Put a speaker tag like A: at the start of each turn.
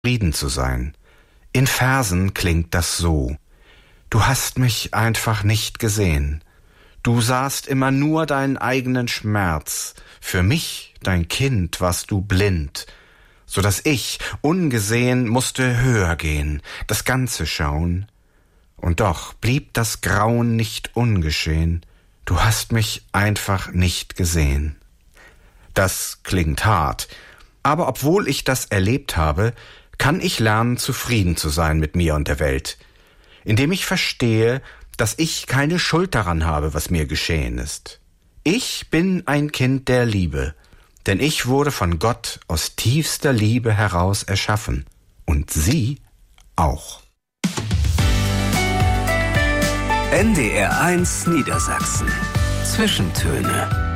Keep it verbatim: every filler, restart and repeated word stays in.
A: zufrieden zu sein. In Versen klingt das so: Du hast mich einfach nicht gesehen. Du sahst immer nur deinen eigenen Schmerz. Für mich, dein Kind, warst du blind, so dass ich, ungesehen, musste höher gehen, das Ganze schauen. Und doch blieb das Grauen nicht ungeschehen. Du hast mich einfach nicht gesehen. Das klingt hart, aber obwohl ich das erlebt habe, kann ich lernen, zufrieden zu sein mit mir und der Welt, indem ich verstehe, dass ich keine Schuld daran habe, was mir geschehen ist. Ich bin ein Kind der Liebe, denn ich wurde von Gott aus tiefster Liebe heraus erschaffen. Und Sie auch.
B: N D R eins Niedersachsen. Zwischentöne.